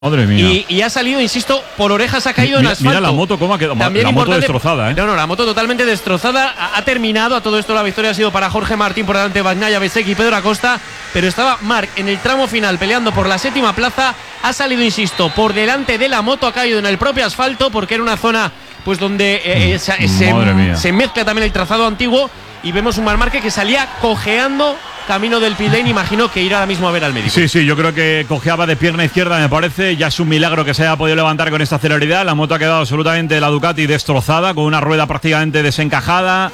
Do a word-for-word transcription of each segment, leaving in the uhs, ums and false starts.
Madre mía. Y, y ha salido, insisto, por orejas ha caído mira, en asfalto. Mira la moto, cómo ha quedado. También la moto destrozada, ¿eh? No, no, la moto totalmente destrozada. Ha, ha terminado. A todo esto la victoria ha sido para Jorge Martín por delante de Bagnaia, Bezzecchi y Pedro Acosta. Pero estaba Marc en el tramo final peleando por la séptima plaza. Ha salido, insisto, por delante de la moto. Ha caído en el propio asfalto porque era una zona pues donde eh, se, se, se mezcla también el trazado antiguo. Y vemos un Marc Márquez que salía cojeando camino del pit lane. Imagino que irá ahora mismo a ver al médico. Sí, sí, yo creo que cojeaba de pierna izquierda, me parece. Ya es un milagro que se haya podido levantar con esta celeridad. La moto ha quedado absolutamente, la Ducati, destrozada, con una rueda prácticamente desencajada.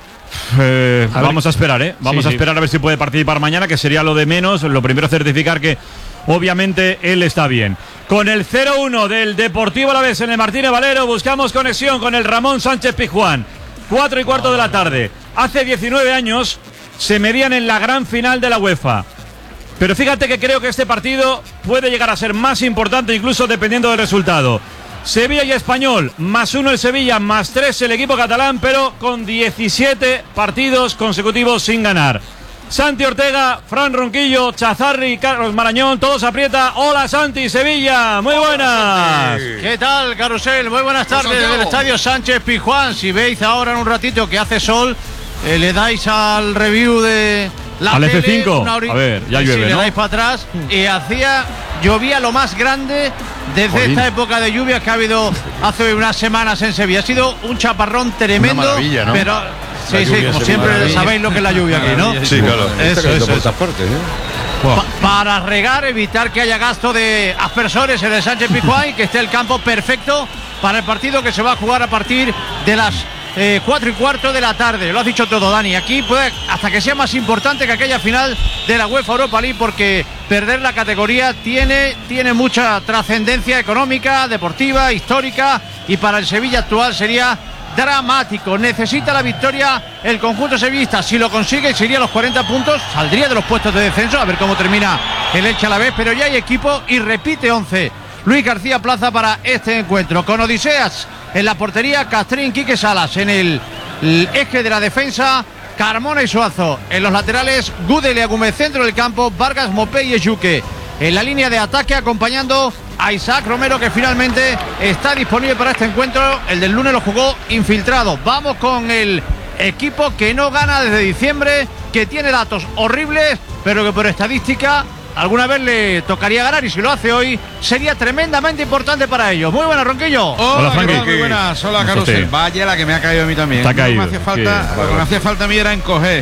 Eh, a vamos a esperar, ¿eh? Vamos sí, a esperar sí. a ver si puede participar mañana, que sería lo de menos. Lo primero, certificar que obviamente él está bien. Con el cero uno del Deportivo Alavés en el Martínez Valero, buscamos conexión con el Ramón Sánchez Pizjuán. Cuatro y cuarto de la tarde. Hace diecinueve años se medían en la gran final de la UEFA. Pero fíjate que creo que este partido puede llegar a ser más importante, incluso dependiendo del resultado. Sevilla y Español, más uno el Sevilla, más tres el equipo catalán, pero con diecisiete partidos consecutivos sin ganar. Santi Ortega, Fran Ronquillo, Chazarri, Carlos Marañón, todos aprieta. Hola Santi, Sevilla, muy buenas. ¿Qué tal, Carrusel? Muy buenas tardes desde el Estadio Sánchez Pizjuán. Si veis ahora en un ratito que hace sol, eh, le dais al review de la al tele, F cinco, a ver, ya llueve, sí, ¿no? Le dais para atrás y hacía, llovía lo más grande desde Jolín. esta época de lluvia que ha habido hace unas semanas en Sevilla. Ha sido un chaparrón tremendo, una maravilla, ¿no? pero sí, sí, como siempre maravilla. Sabéis lo que es la lluvia aquí, ¿no? Sí, claro. Eso, eso, eso. Partes, ¿eh? Pa para regar, evitar que haya gasto de aspersores en el Sánchez Pizjuán y que esté el campo perfecto para el partido que se va a jugar a partir de las eh, cuatro y cuarto de la tarde. Lo has dicho todo, Dani. Aquí puede hasta que sea más importante que aquella final de la UEFA Europa League, porque perder la categoría tiene, tiene mucha trascendencia económica, deportiva, histórica, y para el Sevilla actual sería dramático. Necesita la victoria el conjunto sevillista. Si lo consigue, sería los cuarenta puntos, saldría de los puestos de descenso. A ver cómo termina el Elche Alavés, pero ya hay equipo y repite once Luis García Plaza para este encuentro, con Odiseas en la portería, Castrín, Quique Salas en el, el eje de la defensa, Carmona y Suazo en los laterales, Gudel y Agúmez centro del campo, Vargas, Mopé y Echuque en la línea de ataque, acompañando a Isaac Romero, que finalmente está disponible para este encuentro. El del lunes lo jugó infiltrado. Vamos con el equipo que no gana desde diciembre, que tiene datos horribles, pero que por estadística alguna vez le tocaría ganar, y si lo hace hoy sería tremendamente importante para ellos. Muy buenas, Ronquillo. Hola, Frankie. Muy buenas. Hola, Carrusel. Vaya la que me ha caído a mí también. Te ha caído. Me hacía falta, lo que me hacía falta a mí era encoger.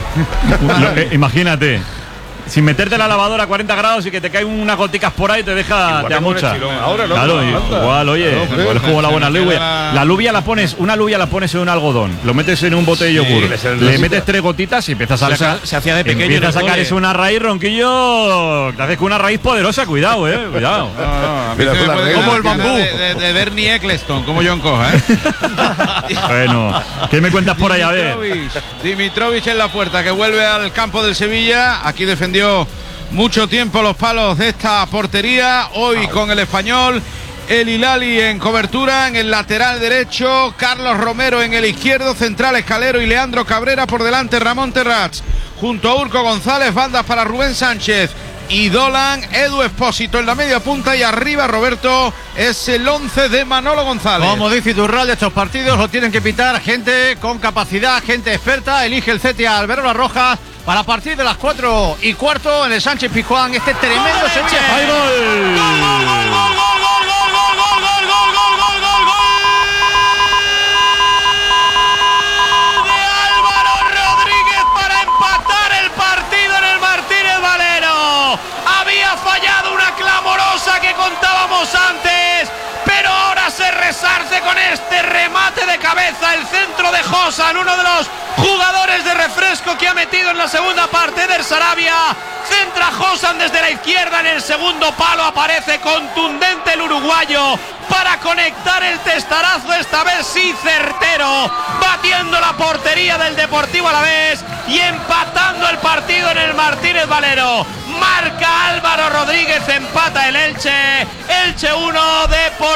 eh, imagínate. Sin meterte la lavadora a cuarenta grados y que te caen unas goticas por ahí, te deja, igual te amucha. Ahora no. Claro, igual, oye, no, igual es como la buena lluvia. La... la lluvia la pones, una lluvia la pones en un algodón, lo metes en un bote de yogur, sí, le metes tres gotitas y empiezas a sacar. Se hacía de pequeño. Empiezas a sacar eso una raíz, Ronquillo. Te haces con una raíz poderosa, cuidado, eh. Cuidado. No, no, a mí se me como el bambú. De, de, de Bernie Eccleston, como John Coja, ¿eh? Bueno, ¿qué me cuentas por ahí? A ver. Dimitrovic en la puerta, que vuelve al campo del Sevilla. Aquí defendió mucho tiempo los palos de esta portería. Hoy con el Español, el Hilali en cobertura en el lateral derecho, Carlos Romero en el izquierdo, central Escalero y Leandro Cabrera por delante, Ramón Terrats junto a Urco González, bandas para Rubén Sánchez y Dolan, Edu Espósito en la media punta, y arriba Roberto es el once de Manolo González. Como dice Iturralde, estos partidos lo tienen que pitar gente con capacidad, gente experta. Elige el C T A Alberto Las Rojas para partir de las cuatro y cuarto en el Sánchez Pizjuán, este tremendo Sevilla. ¡Hay gol! ¡Gol, gol, gol, gol, gol, gol, gol, gol, gol, gol, gol, gol, gol! De Álvaro Rodríguez para empatar el partido en el Martínez Valero. Había fallado una clamorosa que contábamos antes, pero ahora se resarce con este remate de cabeza, el centro de Josan, uno de los jugadores de refresco que ha metido en la segunda parte del Sarabia. Centra Josan desde la izquierda, en el segundo palo aparece contundente el uruguayo para conectar el testarazo, esta vez sí certero, batiendo la portería del Deportivo Alavés y empatando el partido en el Martínez Valero. Marca Álvaro Rodríguez, empata el Elche. Elche uno, Deportivo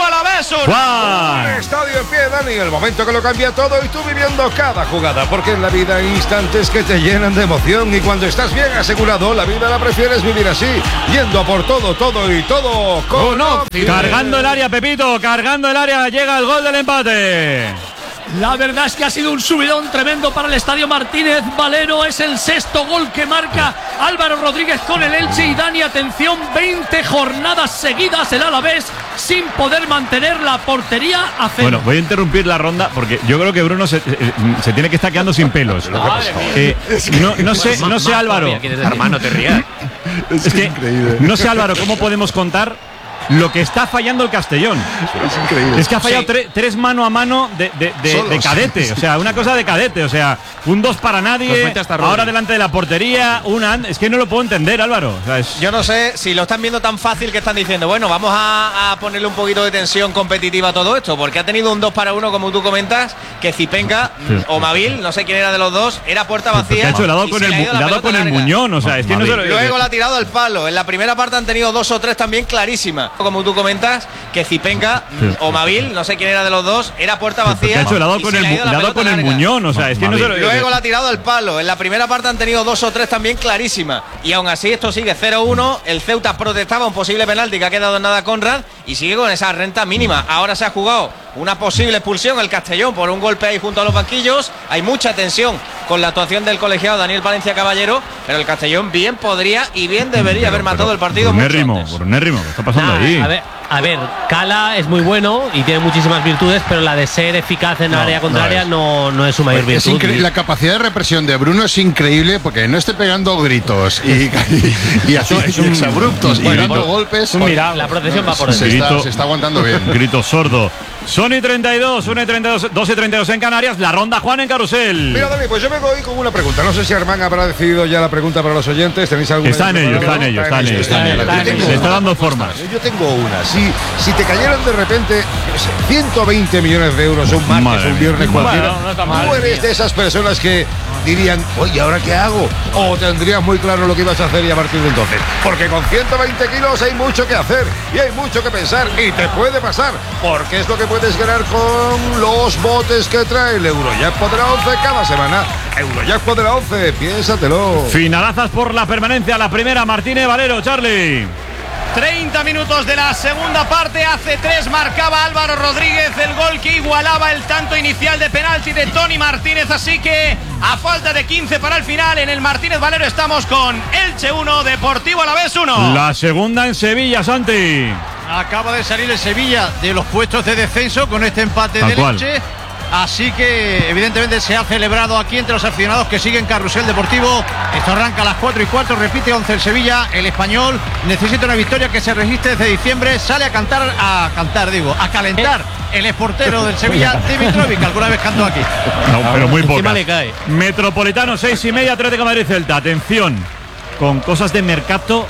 Alavés uno. Juan. Estadio en pie, Dani, el momento que lo cambia todo y tú viviendo cada jugada, porque en la vida hay instantes que te llenan de emoción y cuando estás bien asegurado, la vida la prefieres vivir así, yendo por todo, todo y todo con Oh, Opti. Cargando el área, Pepito, cargando el área, llega el gol del empate. La verdad es que ha sido un subidón tremendo para el Estadio Martínez Valero. Es el sexto gol que marca Álvaro Rodríguez con el Elche. Y Dani, atención, veinte jornadas seguidas el Alavés sin poder mantener la portería a cero. Bueno, voy a interrumpir la ronda porque yo creo que Bruno se, se tiene que estar quedando sin pelos. Eh, no, no sé, no sé, Álvaro. Hermano, te rías. Es que no sé, Álvaro, cómo podemos contar lo que está fallando el Castellón. Es increíble. Es que ha fallado Sí. tre- tres mano a mano de, de, de, Solos. de cadete. O sea, una cosa de cadete. O sea, un dos para Pues nadie. mete hasta Rodri. Ahora delante de la portería. Una. Es que no lo puedo entender, Álvaro. O sea, es- Yo no sé si lo están viendo tan fácil que están diciendo, bueno, vamos a, a ponerle un poquito de tensión competitiva a todo esto, porque ha tenido un dos para uno, como tú comentas, que Zipenka Sí. mm, o Mavil, no sé quién era de los dos, era puerta Porque vacía. ha hecho el dado y con se el, le ha mu- ido le la ha dado pelota con el larga. muñón. O sea, es que no se lo- Luego la ha tirado al palo. En la primera parte han tenido dos o tres también clarísimas. Como tú comentas, que Zipenka mm, Sí. o Mavil, no sé quién era de los dos, era puerta Porque vacía. ha hecho el dado y con se el, le ha mu- ido le la ha dado pelota con el larga. muñón. O sea, es que no se lo- Luego la ha tirado al palo. En la primera parte han tenido dos o tres también clarísimas. Y aún así esto sigue cero uno. El Ceuta protestaba un posible penalti que ha quedado en nada Conrad y sigue con esa renta mínima. Ahora se ha jugado una posible expulsión el Castellón por un golpe ahí junto a los banquillos. Hay mucha tensión con la actuación del colegiado Daniel Valencia Caballero, pero el Castellón bien podría y bien debería haber matado el partido mucho Brunérrimo, antes. Brunérrimo, ¿qué está pasando Nah, ahí? a ver, a ver, Cala es muy bueno y tiene muchísimas virtudes, pero la de ser eficaz en No, área contraria no no, no es su mayor Es virtud. incre- la capacidad de represión de Bruno es increíble porque no esté pegando gritos y, y, y así exabruptos y Bueno, dando por- golpes. un milagro. La procesión va por se, dentro. está, Grito- se está aguantando bien. Grito sordo. Son y treinta y dos, una y treinta y dos, dos y treinta y dos en Canarias. La ronda Juan en Carusel. Mira, Dani, pues yo vengo hoy con una pregunta. No sé si Armán habrá decidido ya la pregunta para los oyentes. ¿Tenéis alguna? Está en ello, está en ello, está en ello. Está en ello. Está en Yo ello. tengo Le está una dando propuesta. formas. Yo tengo una. Si, si te cayeran de repente yo qué sé, ciento veinte millones de euros un martes Madre o un mía. viernes cualquiera, Bueno, no está mal, tú eres tío. de esas personas que dirían, oye, ¿ahora qué hago? O tendrías muy claro lo que ibas a hacer y a partir de entonces. Porque con ciento veinte kilos hay mucho que hacer y hay mucho que pensar y te puede pasar. Porque es lo que puedes ganar con los botes que trae el Eurojackpot de la once cada semana. Eurojackpot de la once, piénsatelo. Finalazas por la permanencia. La primera, Martínez Valero, Charlie. treinta minutos de la segunda parte, hace tres marcaba Álvaro Rodríguez el gol que igualaba el tanto inicial de penalti de Tony Martínez, así que a falta de quince para el final en el Martínez Valero estamos con Elche uno, Deportivo Alavés uno. La segunda en Sevilla, Santi. Acaba de salir el Sevilla de los puestos de descenso con este empate Tal del cual. Elche. Así que evidentemente se ha celebrado aquí entre los aficionados que siguen Carrusel Deportivo. Esto arranca a las cuatro y cuatro, repite once el Sevilla. El español necesita una victoria que se registre desde diciembre. Sale a cantar, a cantar digo, a calentar el exportero del Sevilla, Dimitrovic, que alguna vez cantó aquí. No, pero muy Encima pocas. le cae. Metropolitano, seis y media, Atlético de Madrid Celta. Atención, con cosas de mercado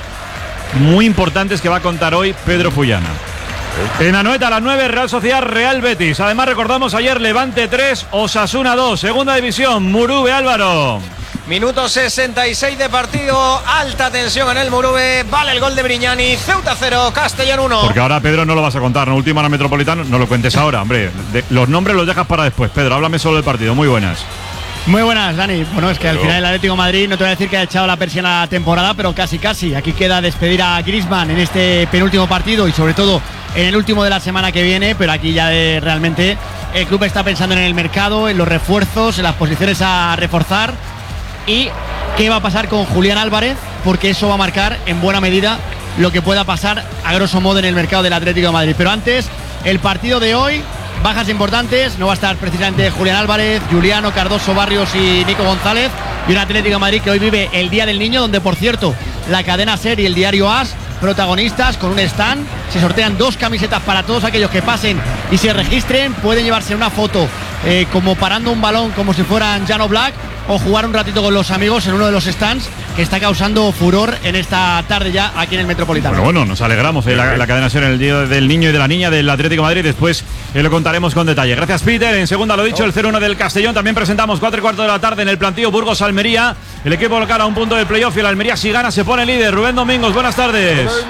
muy importantes que va a contar hoy Pedro Fullana. En Anoeta a las nueve, Real Sociedad, Real Betis. Además recordamos ayer Levante tres, Osasuna dos. Segunda división, Murube, Álvaro. Minuto sesenta y seis de partido, alta tensión en el Murube, vale el gol de Brignani, Ceuta cero, Castellón uno. Porque ahora, Pedro, no lo vas a contar, ¿no? Última a la Metropolitano, no lo cuentes ahora, hombre. De- los nombres los dejas para después. Pedro, háblame solo del partido. Muy buenas. Muy buenas, Dani. Bueno, es que al final el Atlético de Madrid, no te voy a decir que ha echado la persiana a la temporada, pero casi casi. Aquí queda despedir a Griezmann en este penúltimo partido y sobre todo en el último de la semana que viene, pero aquí ya de, realmente el club está pensando en el mercado, en los refuerzos, en las posiciones a reforzar y qué va a pasar con Julián Álvarez, porque eso va a marcar en buena medida lo que pueda pasar a grosso modo en el mercado del Atlético de Madrid. Pero antes, el partido de hoy, bajas importantes, no va a estar precisamente Julián Álvarez, Juliano, Cardoso, Barrios y Nico González, y un Atlético de Madrid que hoy vive el Día del Niño, donde por cierto la cadena SER y el diario AS, protagonistas con un stand, se sortean dos camisetas para todos aquellos que pasen y se registren, pueden llevarse una foto eh, como parando un balón como si fueran Jan Oblak o jugar un ratito con los amigos en uno de los stands que está causando furor en esta tarde ya aquí en el Metropolitano. Bueno, bueno, nos alegramos. eh, la, la cadena SER en el Día del Niño y de la Niña del Atlético de Madrid. Después eh, lo contaremos con detalle. Gracias, Peter. En segunda, lo dicho, el cero uno del Castellón. También presentamos cuatro y cuarto de la tarde en el plantío Burgos-Almería. El equipo local a un punto del playoff y el Almería, si gana, se pone líder. Rubén Domingos, buenas tardes.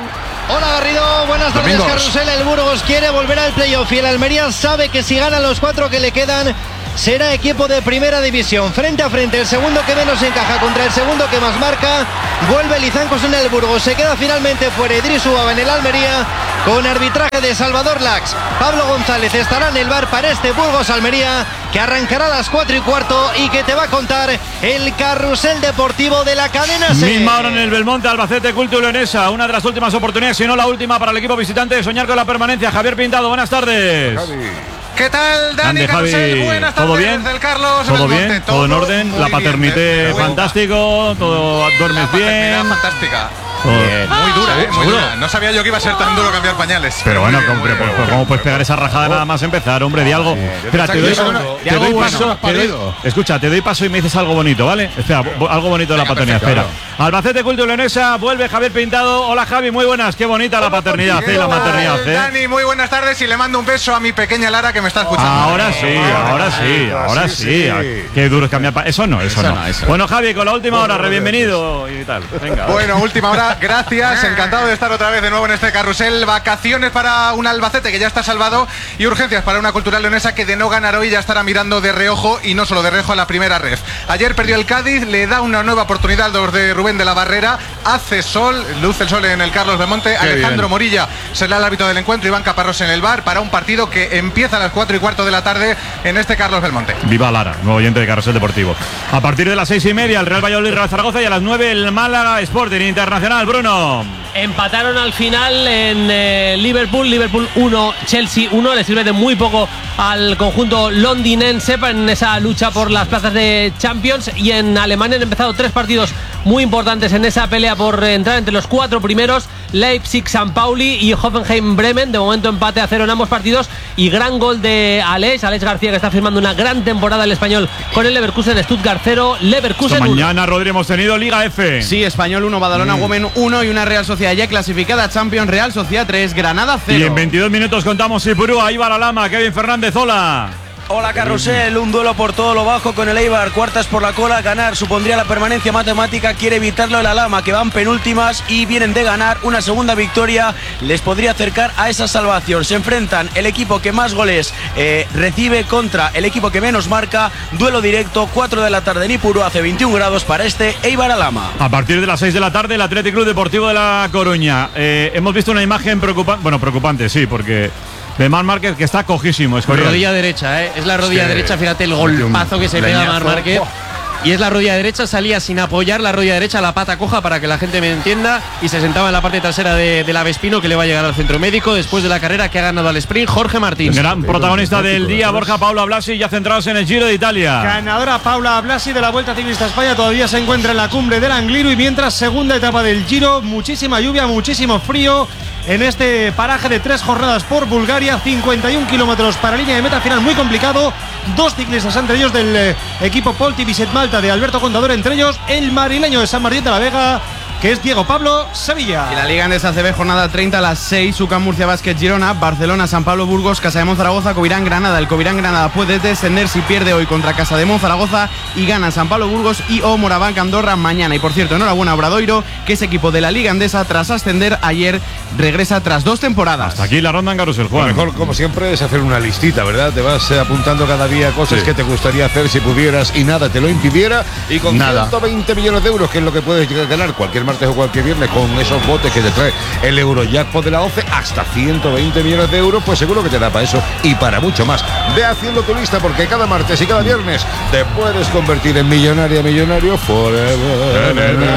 Hola Garrido, buenas tardes. Domingos. Carrusel, el Burgos quiere volver al playoff y el Almería sabe que si ganan los cuatro que le quedan será equipo de primera división. Frente a frente, el segundo que menos encaja contra el segundo que más marca. Vuelve Lizancos en el Burgos, se queda finalmente fuera Idris Ubaba en el Almería con arbitraje de Salvador Lax. Pablo González estará en el bar para este Burgos Almería, que arrancará a las cuatro y cuarto y que te va a contar el Carrusel Deportivo de la cadena SER. Misma hora en el Belmonte, Albacete, Culto Leonesa. Una de las últimas oportunidades, si no la última, para el equipo visitante de soñar con la permanencia. Javier Pintado, buenas tardes. Javi. ¿Qué tal, Dani Ande, Carrusel? Javi. Buenas ¿Todo tardes bien? desde el Carlos ¿Todo Belmonte. bien? ¿Todo en orden? muy La bien. paternité Bueno, fantástico, todo duermes la paternidad bien. fantástica. Todo. Bien, muy dura, ¿eh? Muy ¿Seguro? dura. No sabía yo que iba a ser tan duro cambiar pañales. Pero bueno, Muy bien, hombre, muy bien. pues, ¿cómo puedes pegar esa rajada nada más empezar, hombre? Di algo. Espera, te doy, te doy paso. te doy- escucha, te doy paso y me dices algo bonito, ¿vale? Espera, bo- algo bonito de la Venga, paternidad. perfecto, Espera. Albacete, Culto Leonesa, vuelve Javier Pintado. Hola Javi, muy buenas. Qué bonita la paternidad, ¿eh? La maternidad, ¿eh? Dani, muy buenas tardes y le mando un beso a mi pequeña Lara que me está escuchando. Ahora sí, ahora sí, ahora sí. Qué duro es cambiar. pa- Eso no, eso, no. Bueno, Javi, con la última hora, re bienvenido y tal. Venga. Bueno, última hora, gracias, encantado de estar otra vez de nuevo en este carrusel. Vacaciones para un Albacete que ya está salvado y urgencias para una Cultural Leonesa que de no ganar hoy ya estará mirando de reojo y no solo de reojo a la primera ref. Ayer perdió el Cádiz, le da una nueva oportunidad a los de Rubén de la Barrera, hace sol, luce el sol en el Carlos Belmonte. Alejandro bien. Morilla será el árbitro del encuentro, Iván Caparrós en el bar para un partido que empieza a las cuatro y cuarto de la tarde en este Carlos Belmonte. Viva Lara, nuevo oyente de Carrusel Deportivo. A partir de las seis y media, el Real Valladolid, Real Zaragoza, y a las nueve el Málaga Sporting Internacional. Bruno. Empataron al final en eh, Liverpool, Liverpool uno, Chelsea uno, le sirve de muy poco al conjunto londinense en esa lucha por las plazas de Champions. Y en Alemania han empezado tres partidos muy importantes en esa pelea por entrar entre los cuatro primeros: Leipzig, San Pauli y Hoffenheim Bremen. De momento empate a cero en ambos partidos y gran gol de Alex, Alex García, que está firmando una gran temporada el español con el Leverkusen. Stuttgart cero, Leverkusen Esta uno. mañana, Rodri, hemos tenido Liga F. Sí, Español uno, Badalona Women uno y una Real Sociedad ya clasificada a Champions. Real Sociedad tres, Granada cero. Y en veintidós minutos contamos Ipurúa, ahí va la Lama, Kevin Fernández, hola. Hola Carrusel, un duelo por todo lo bajo con el Eibar, cuartas por la cola, ganar supondría la permanencia matemática, quiere evitarlo el Alhama, que van penúltimas y vienen de ganar, una segunda victoria les podría acercar a esa salvación. Se enfrentan el equipo que más goles eh, recibe contra el equipo que menos marca, duelo directo, cuatro de la tarde en Ipurúa, hace veintiún grados para este Eibar Alhama. A partir de las seis de la tarde, el Athletic Club Deportivo de La Coruña. Eh, hemos visto una imagen preocupante, bueno, preocupante, sí, porque de Marc Márquez, que está cojísimo. Es Con rodilla derecha, ¿eh? Es la rodilla Sí. derecha, fíjate el golpazo que se pega a Marc Márquez. Y es la rodilla derecha, salía sin apoyar la rodilla derecha, la pata coja, para que la gente me entienda, y se sentaba en la parte trasera de, de la Vespino, que le va a llegar al centro médico después de la carrera que ha ganado al sprint Jorge Martín. Gran protagonista del día, Borja Paula Blasi, ya centrados en el Giro de Italia. Ganadora Paula Blasi de la Vuelta Ciclista España, todavía se encuentra en la cumbre del Angliru, y mientras segunda etapa del Giro, muchísima lluvia, muchísimo frío en este paraje de tres jornadas por Bulgaria, cincuenta y un kilómetros para línea de meta final, muy complicado. Dos ciclistas entre ellos del eh, equipo Polti Viset Malta de Alberto Contador, entre ellos el madrileño de San Martín de la Vega, que es Diego Pablo Sevilla. Y la Liga Endesa A C B, jornada treinta a las seis, UCAM Murcia Basket Girona, Barcelona, San Pablo Burgos, Casademón Zaragoza, Covirán Granada. El Covirán Granada puede descender si pierde hoy contra Casademón Zaragoza y gana San Pablo Burgos y O Moraván Andorra mañana. Y por cierto, enhorabuena a Obradoiro, que es equipo de la Liga Endesa tras ascender ayer, regresa tras dos temporadas. Hasta aquí la ronda en Carrusel, Juan. Lo mejor, como siempre, es hacer una listita, ¿verdad? Te vas eh, apuntando cada día cosas Sí. que te gustaría hacer si pudieras y nada te lo impidiera. Y con Nada. ciento veinte millones de euros, que es lo que puedes llegar a ganar cualquier martes o cualquier viernes, con esos botes que te trae el Eurojackpot de la ONCE, hasta ciento veinte millones de euros, pues seguro que te da para eso y para mucho más. Ve haciendo tu lista, porque cada martes y cada viernes te puedes convertir en millonaria, millonario forever.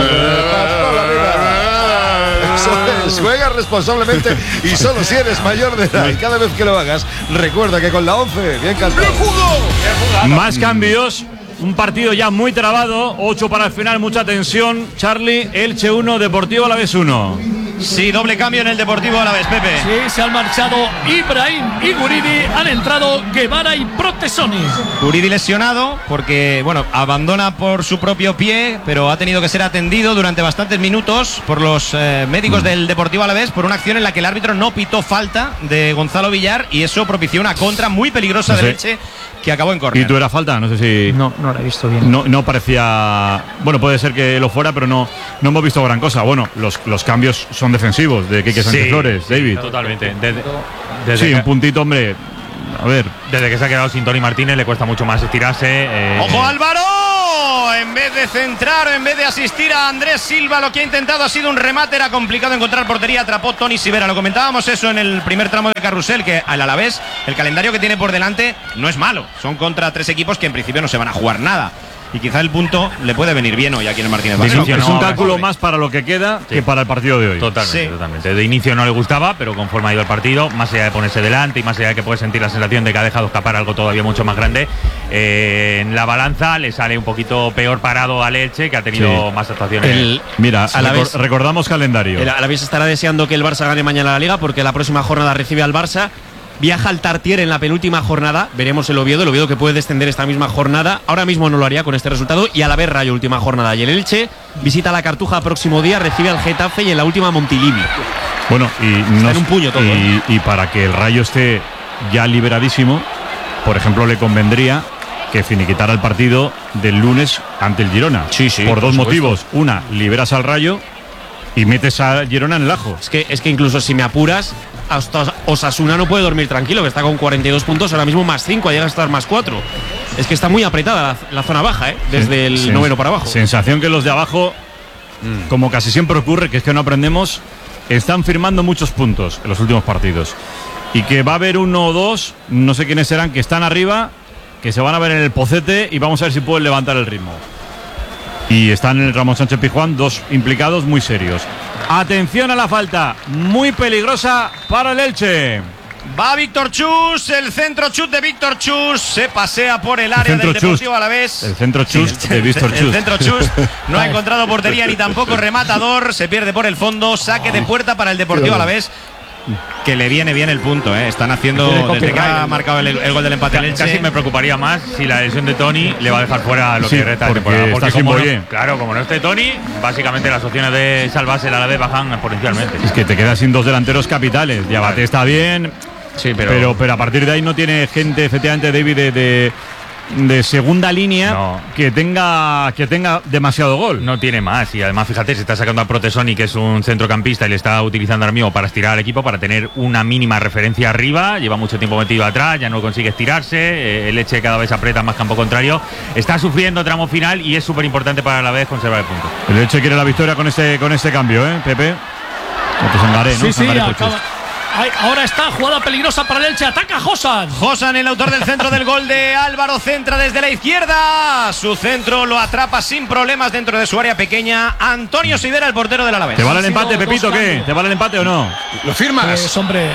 Para toda la vida. Eso es, juega responsablemente y solo si eres mayor de edad. Y cada vez que lo hagas, recuerda que con la ONCE, bien cantado. Más cambios. Un partido ya muy trabado, ocho para el final, mucha tensión. Charlie, Elche uno, Deportivo Alavés uno. Sí, doble cambio en el Deportivo Alavés, Pepe. Sí, se han marchado Ibrahim y Guridi, han entrado Guevara y Protesoni. Guridi lesionado porque, bueno, abandona por su propio pie, pero ha tenido que ser atendido durante bastantes minutos por los eh, médicos mm. del Deportivo Alavés por una acción en la que el árbitro no pitó falta de Gonzalo Villar y eso propició una contra muy peligrosa No sé. del Elche que acabó en córner. ¿Y tú era falta? No sé si... No, no la he visto bien. No, no parecía... Bueno, puede ser que lo fuera, pero no, no hemos visto gran cosa. Bueno, los, los cambios son defensivos de Quique Sánchez Sí, Flores, sí, David. Totalmente. Desde, desde Sí, que, un puntito, hombre. A ver. Desde que se ha quedado sin Tony Martínez le cuesta mucho más estirarse. Eh, ¡Ojo Álvaro! En vez de centrar o en vez de asistir a Andrés Silva, lo que ha intentado ha sido un remate. Era complicado encontrar portería. Atrapó Tony Sivera. Lo comentábamos eso en el primer tramo de Carrusel, que al Alavés el calendario que tiene por delante no es malo. Son contra tres equipos que en principio no se van a jugar nada. Y quizá el punto le puede venir bien hoy aquí en el Martínez De Valero. inicio, es un cálculo más para lo que queda Sí. que para el partido de hoy. Totalmente, Sí. totalmente. De inicio no le gustaba, pero conforme ha ido el partido, más allá de ponerse delante y más allá de que puede sentir la sensación de que ha dejado escapar algo todavía mucho más grande, eh, en la balanza le sale un poquito peor parado al Elche, que ha tenido Sí. más actuaciones. El, Mira, A la recor- vez- recordamos calendario. el Alavés estará deseando que el Barça gane mañana la Liga porque la próxima jornada recibe al Barça. Viaja al Tartier en la penúltima jornada. Veremos el Oviedo. El Oviedo que puede descender esta misma jornada. Ahora mismo no lo haría con este resultado. Y a la vez Rayo, última jornada. Y el Elche visita la Cartuja próximo día. Recibe al Getafe y en la última Montilivi. Bueno, y, nos- en un puño todo, y, ¿eh? y para que el Rayo esté ya liberadísimo, por ejemplo, le convendría que finiquitara el partido del lunes ante el Girona. Sí, sí, por por dos supuesto. motivos. Una, liberas al Rayo y metes a Girona en el ajo. Es que, es que incluso si me apuras, hasta Osasuna no puede dormir tranquilo, que está con cuarenta y dos puntos, ahora mismo más cinco, llega a estar más cuatro. Es que está muy apretada la, la zona baja, ¿eh? Desde el Sens- noveno para abajo. Sensación que los de abajo, como casi siempre ocurre, que es que no aprendemos, están firmando muchos puntos en los últimos partidos. Y que va a haber uno o dos, no sé quiénes serán, que están arriba, que se van a ver en el pocete y vamos a ver si pueden levantar el ritmo. Y están en el Ramón Sánchez Pizjuán dos implicados muy serios. Atención a la falta, muy peligrosa para el Elche. Va Víctor Chus, el centro chut de Víctor Chus se pasea por el área centro del Deportivo Chus. Alavés. El centro Chus Sí, de Víctor el Chus. centro Chus no ha encontrado portería ni tampoco rematador, se pierde por el fondo, saque de puerta para el Deportivo Alavés. Que le viene bien el punto, ¿eh? Están haciendo desde que ha marcado el, el gol del empate el Elche. Casi me preocuparía más si la lesión de Tony le va a dejar fuera lo Sí, que resta de porque temporada. Porque está sin como no- Boye. claro, como no esté Tony, básicamente las opciones de salvarse la vez bajan exponencialmente. Es que te quedas sin dos delanteros capitales. Diabate está bien, Sí, pero... pero, pero a partir de ahí no tiene gente, efectivamente, David, de, de, de segunda línea No. que tenga que tenga demasiado gol. no tiene más. Y además, fíjate, se está sacando a Protesoni, que es un centrocampista, y le está utilizando ahora mismo para estirar al equipo, para tener una mínima referencia arriba. Lleva mucho tiempo metido atrás, ya no consigue estirarse. eh, El Elche cada vez aprieta más campo contrario. Está sufriendo tramo final y es súper importante para la vez conservar el punto. El Elche quiere la victoria con este con este cambio, ¿eh, Pepe? Otro Sangaré, ¿no? Sí, sí, Sangaré por acaba- Chus. Ay, ahora está jugada peligrosa para el Elche. Ataca Josan. Josan, el autor del centro del gol de Álvaro, centra desde la izquierda. Su centro lo atrapa sin problemas dentro de su área pequeña. Antonio Sidera, el portero del Alavés. ¿Te vale el Ha sido empate, dos Pepito, qué? cambios. ¿Te vale el empate o no? ¿Lo firmas? Pues hombre,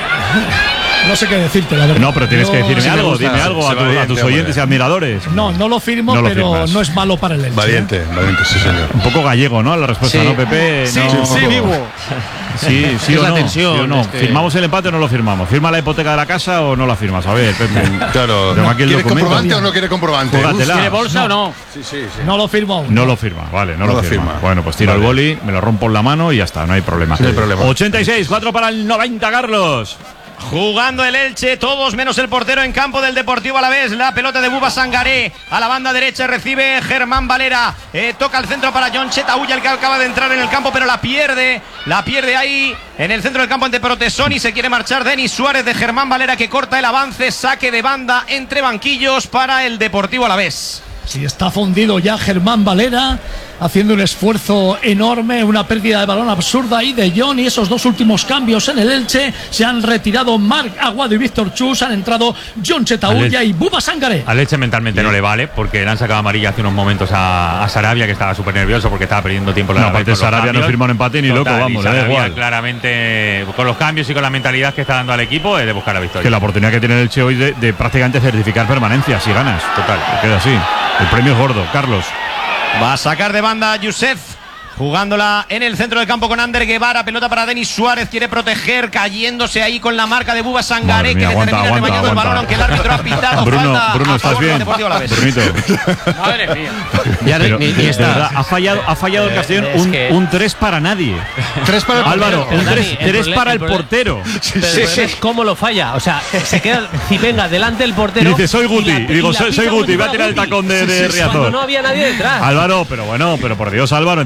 no sé qué decirte, la verdad. No, pero tienes Yo- que decirme sí me algo, gusta, dime algo se a, va tu- a valiente, tus hombre. oyentes y admiradores. No, no lo firmo, No lo pero firmas. no es malo para el Elche. Valiente, valiente, sí, señor. Un poco gallego, ¿no? La respuesta, Sí. ¿no, Pepe? Sí, no. sí, vivo. Sí, sí Es o la no. tensión, sí o no. es que- ¿Firmamos el empate o no lo firmamos? ¿Firma la hipoteca de la casa o no la firmas? A ver, Pepe. Claro. Tengo aquí el ¿Quiere documento. comprobante o no quiere comprobante? Júgatela. ¿Tiene bolsa o no? Sí, sí, sí. No lo firmo aún. No lo firma, vale, no, No lo lo firma. firma. Bueno, pues tiro Vale. el boli, me lo rompo en la mano y ya está, no hay problema. No hay problema. ochenta y seis, cuatro para el noventa, Carlos. Jugando el Elche, todos menos el portero en campo del Deportivo Alavés. La pelota de Buba Sangaré a la banda derecha recibe Germán Valera. Eh, toca el centro para John Chetauya, el que acaba de entrar en el campo, pero la pierde. La pierde ahí en el centro del campo ante Protesoni. Se quiere marchar Denis Suárez de Germán Valera, que corta el avance. Saque de banda entre banquillos para el Deportivo Alavés. Si está fundido ya Germán Valera, haciendo un esfuerzo enorme, una pérdida de balón absurda ahí de John, y esos dos últimos cambios en el Elche. Se han retirado Marc Aguado y Víctor Chus, han entrado John Chetauya y Buba Sangaré. Al Elche mentalmente no le vale, porque le han sacado amarilla hace unos momentos a, a Sarabia, que estaba súper nervioso porque estaba perdiendo tiempo. No, aparte Sarabia no firma un empate ni loco, vamos, le da Sarabia, igual. claramente, con los cambios y con la mentalidad que está dando al equipo, es de buscar la victoria. Que la oportunidad que tiene el Elche hoy de, de prácticamente certificar permanencia, si ganas. Total, queda así. El premio es gordo, Carlos. Va a sacar de banda Yusef, jugándola en el centro del campo con Ander Guevara. Pelota para Denis Suárez, quiere proteger, cayéndose ahí con la marca de Buba Sangaré, Madre mía, que aguanta, le termina aguanta, rebañando el balón, aguanta. aunque el árbitro ha pitado Bruno, falta Bruno, a ¿estás favor del bien? Deportivo Alavés. Brunito. Madre mía. Ya Pero, ni, ni- ni de está. verdad, ha fallado, ha fallado el Castellón es un, que- un tres para nadie. Tres para el Álvaro, portero. un Dani, tres, el tres prole- para el el prole- portero. Pero el problema es cómo lo falla. O sea, se queda Cipenga delante del portero. Y dice, soy Guti. la- Y digo, la soy- pita soy Guti, voy a para tirar el Guti. tacón de- de Sí, sí, Riazor. Cuando no había nadie detrás. Álvaro, pero bueno, pero por Dios, Álvaro, encima se pone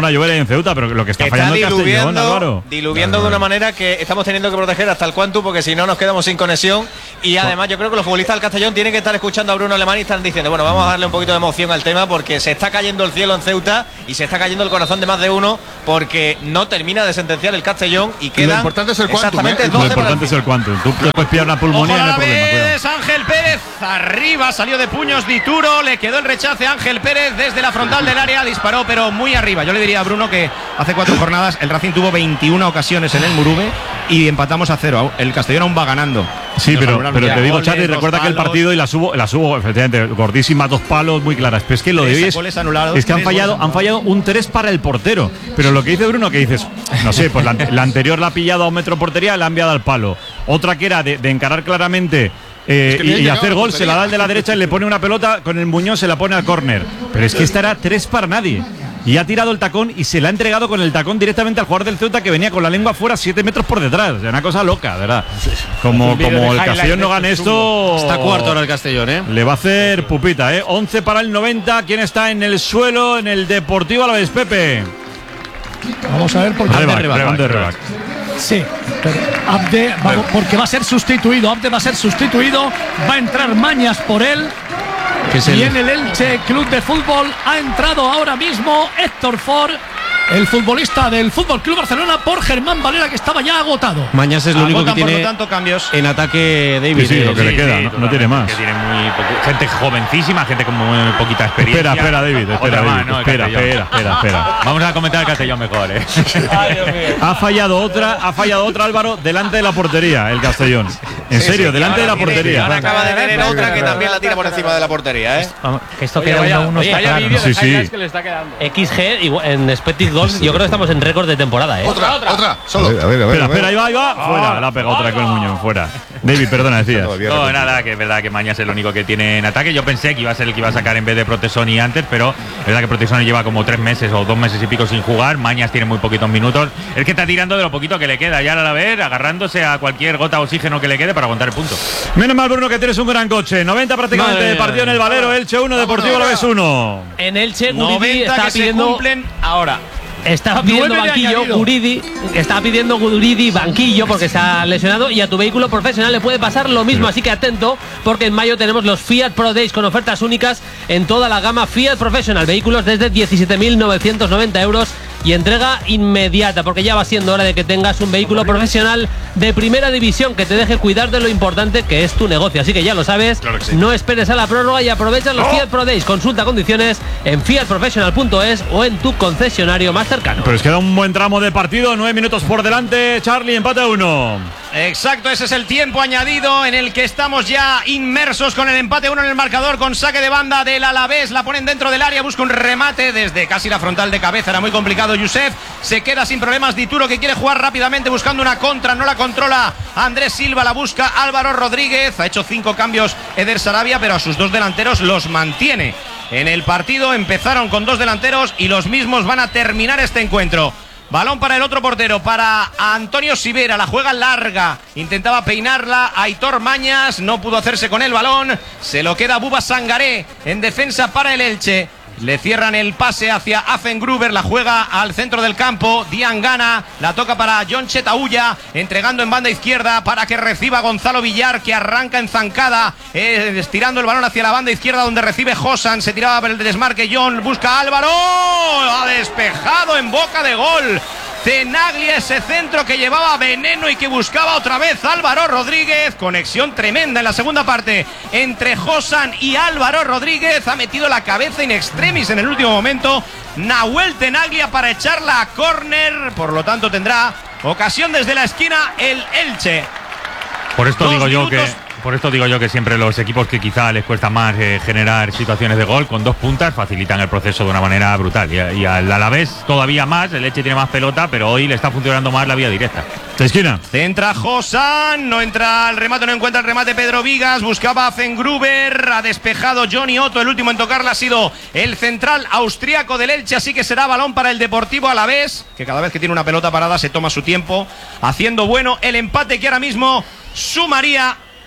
pone a llover en Ceuta, pero lo que está, está fallando el Castellón, Álvaro. Diluviendo de una manera que estamos teniendo que proteger hasta el Quantum, porque si no nos quedamos sin conexión. Y además yo creo que los futbolistas del Castellón tienen que estar escuchando a Bruno Alemán y están diciendo, bueno, vamos a darle un poquito de emoción al tema, porque se está cayendo el cielo en Ceuta y se está cayendo el corazón de más de uno, porque no termina de sentenciar el Castellón y quedan lo importante es el Quantum, exactamente ¿eh? Lo importante es el Quantum. Tú te puedes pillar una pulmonía y no hay problema. Es Ángel Pérez, arriba, salió de puños Dituro, le quedó el rechace a Ángel Pérez desde la frontal del área, disparó pero muy arriba. Yo le diría a Bruno que hace cuatro jornadas el Racing tuvo veintiuna ocasiones en el Murube y empatamos a cero. El Castellón aún va ganando. Sí, pero, pero te digo, goles, Charlie, recuerda que el partido y las hubo, las hubo, efectivamente, gordísimas, dos palos muy claras. Pero es que lo de hoy es, goles anulados, es que han tres fallado, goles han fallado un tres para el portero. Pero lo que dice Bruno, que dices, no sé, pues la, la anterior la ha pillado a un metro de portería, la ha enviado al palo. Otra que era de, de encarar claramente eh, Es que y, ni y ha hacer llegado a gol, se la da al de la derecha y le pone una pelota con el muñón, se la pone al córner. Pero es que esta era tres para nadie. Y ha tirado el tacón y se la ha entregado con el tacón directamente al jugador del Ceuta, que venía con la lengua fuera siete metros por detrás. Una cosa loca, ¿verdad? Como, como el Castellón no gane esto. Está cuarto ahora el Castellón, ¿eh? Le va a hacer pupita, ¿eh? once para el noventa. ¿Quién está en el suelo en el Deportivo Alavés, Pepe? Vamos a ver por qué. Rebac, Rebac, Rebac. Sí, pero Abde, va, porque va a ser sustituido. Abde va a ser sustituido. Va a entrar Mañas por él. Y en el Elche Club de Fútbol ha entrado ahora mismo Héctor Ford, el futbolista del Fútbol Club Barcelona, por Germán Valera, que estaba ya agotado. Mañas es lo único que Agotan, por tiene lo tanto, cambios. en ataque David. Sí, sí, lo que le queda, no- no tiene más. Que tiene muy poco- gente jovencísima, gente con muy poquita experiencia. Espera, espera, David, espera, Otra más, David, ¿no? El espera, Castellón. espera, espera, espera. Vamos a comentar el Castellón mejor, ¿eh? Ha fallado otra, ha fallado otra, Álvaro, delante de la portería, el Castellón. En Sí, serio, sí, delante de la ahora tiene- portería. Ahora acaba de tener otra que también la tira por encima de la portería, ¿eh? Vamos, que esto Oye, queda vaya- uno, unos oye, vaya claros. vídeo de Sí, sí. highlights que le está quedando. X G igual, en Expected Goals, yo creo que estamos en récord de temporada, ¿eh? Otra, otra, A solo. ver, a ver, a ver. Espera, a ver. espera, ahí va, ahí va. Fuera, la ha pegado otra vez con el muñón, fuera. David, perdona, decías. Todavía No, repetido. nada, que es verdad que Mañas es el único que tiene en ataque. Yo pensé que iba a ser el que iba a sacar en vez de Protesoni antes, pero es verdad que Protesoni lleva como tres meses o dos meses y pico sin jugar. Mañas tiene muy poquitos minutos. El que está tirando de lo poquito que le queda ya a la vez, agarrándose a cualquier gota de oxígeno que le quede para aguantar el punto. Menos mal, Bruno, que tienes un gran coche. noventa prácticamente Madre de mía. partido en el Valero. Elche uno, Deportivo Alavés uno. En Elche, Guridi noventa está que se pidiendo. cumplen ahora. Estaba pidiendo Nueve de banquillo, añadido. Guridi, estaba pidiendo Guridi banquillo porque está lesionado, y a tu vehículo profesional le puede pasar lo mismo, así que atento, porque en mayo tenemos los Fiat Pro Days con ofertas únicas en toda la gama Fiat Professional, vehículos desde diecisiete mil novecientos noventa euros y entrega inmediata, porque ya va siendo hora de que tengas un vehículo profesional de primera división que te deje cuidar de lo importante que es tu negocio, así que ya lo sabes, no esperes a la prórroga y aprovecha los Fiat Pro Days. Consulta condiciones en fiat professional punto es o en tu concesionario más cercano. Pero es queda un buen tramo de partido. Nueve minutos por delante. Charlie, empate a uno. Exacto, ese es el tiempo añadido en el que estamos ya inmersos con el empate uno en el marcador, con saque de banda del Alavés. La ponen dentro del área, busca un remate desde casi la frontal de cabeza. Era muy complicado. Yusef se queda sin problemas. Dituro, que quiere jugar rápidamente buscando una contra, no la controla Andrés Silva, la busca Álvaro Rodríguez. Ha hecho cinco cambios Eder Sarabia, pero a sus dos delanteros los mantiene en el partido. Empezaron con dos delanteros y los mismos van a terminar este encuentro. Balón para el otro portero, para Antonio Sivera, la juega larga, intentaba peinarla Aitor Mañas, no pudo hacerse con el balón, se lo queda Buba Sangaré en defensa para el Elche. Le cierran el pase hacia Affengruber, la juega al centro del campo, Diangana, la toca para John Chetaulla, entregando en banda izquierda para que reciba Gonzalo Villar, que arranca en zancada, eh, estirando el balón hacia la banda izquierda donde recibe Josan, se tiraba por el desmarque John, busca a Álvaro, ha despejado en boca de gol. Tenaglia, ese centro que llevaba veneno y que buscaba otra vez Álvaro Rodríguez. Conexión tremenda en la segunda parte entre Josan y Álvaro Rodríguez. Ha metido la cabeza in extremis en el último momento Nahuel Tenaglia para echarla a córner. Por lo tanto tendrá ocasión desde la esquina el Elche. Por esto Dos digo yo que minutos. por esto digo yo que siempre los equipos que quizá les cuesta más eh, generar situaciones de gol con dos puntas facilitan el proceso de una manera brutal, y, y al Alavés todavía más. El Elche tiene más pelota, pero hoy le está funcionando más la vía directa. De esquina. Entra Josan, no entra el remate, no encuentra el remate Pedro Vigas, buscaba a Fengruber, ha despejado Johnny Otto, el último en tocarla ha sido el central austriaco del Elche, así que será balón para el Deportivo Alavés, que cada vez que tiene una pelota parada se toma su tiempo, haciendo bueno el empate que ahora mismo sumaría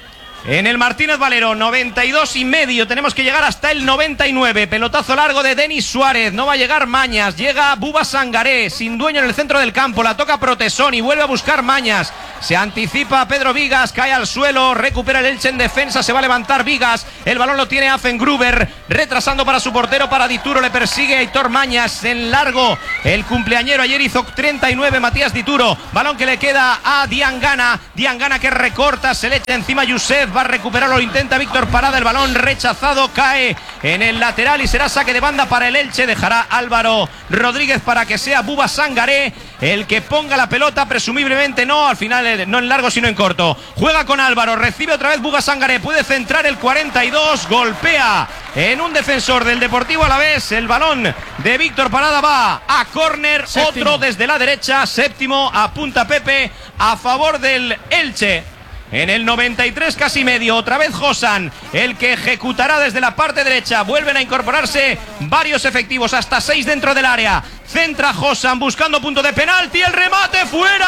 En el Martínez Valero, noventa y dos y medio. Tenemos que llegar hasta el noventa y nueve. Pelotazo largo de Denis Suárez. No va a llegar Mañas. Llega Buba Sangaré, sin dueño en el centro del campo. La toca Protesoni. Vuelve a buscar Mañas. Se anticipa Pedro Vigas. Cae al suelo. Recupera el Elche en defensa. Se va a levantar Vigas. El balón lo tiene Affengruber. Retrasando para su portero, para Dituro. Le persigue Aitor Mañas. En largo. El cumpleañero ayer hizo treinta y nueve. Matías Dituro. Balón que le queda a Diangana. Diangana que recorta. Se le echa encima Youssef. Va a recuperarlo, lo intenta Víctor Parada, el balón rechazado, cae en el lateral y será saque de banda para el Elche. Dejará Álvaro Rodríguez para que sea Buba Sangaré el que ponga la pelota, presumiblemente no, al final no en largo sino en corto. Juega con Álvaro, recibe otra vez Buba Sangaré, puede centrar el cuarenta y dos, golpea en un defensor del Deportivo Alavés, el balón de Víctor Parada va a córner, otro desde la derecha, séptimo, apunta Pepe a favor del Elche. En el noventa y tres casi medio, otra vez Josan, el que ejecutará desde la parte derecha. Vuelven a incorporarse varios efectivos, hasta seis dentro del área. Centra Josan buscando punto de penalti, el remate fuera.